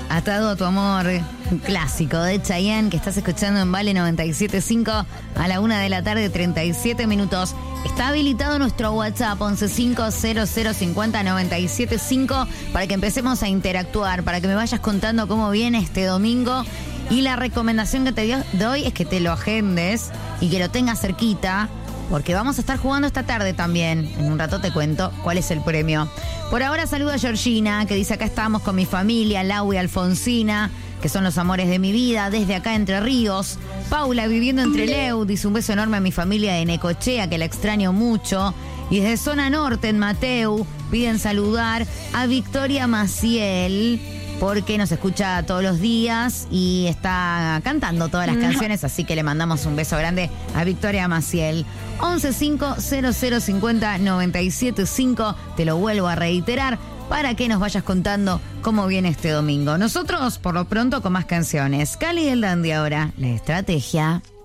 Atado a tu amor, un clásico de Chayanne que estás escuchando en Vale 97.5 a la 1:37 PM. Está habilitado nuestro WhatsApp 1150050975 para que empecemos a interactuar, para que me vayas contando cómo viene este domingo. Y la recomendación que te doy es que te lo agendes y que lo tengas cerquita, porque vamos a estar jugando esta tarde también. En un rato te cuento cuál es el premio. Por ahora saludo a Georgina, que dice: acá estamos con mi familia, Lau y Alfonsina, que son los amores de mi vida, desde acá Entre Ríos. Paula, viviendo entre Leu, dice: un beso enorme a mi familia de Necochea, que la extraño mucho. Y desde Zona Norte, en Mateu, piden saludar a Victoria Maciel, porque nos escucha todos los días y está cantando todas las canciones, así que le mandamos un beso grande a Victoria Maciel. 1150050975, te lo vuelvo a reiterar, para que nos vayas contando cómo viene este domingo. Nosotros, por lo pronto, con más canciones. Cali y el Dandy ahora, La Estrategia.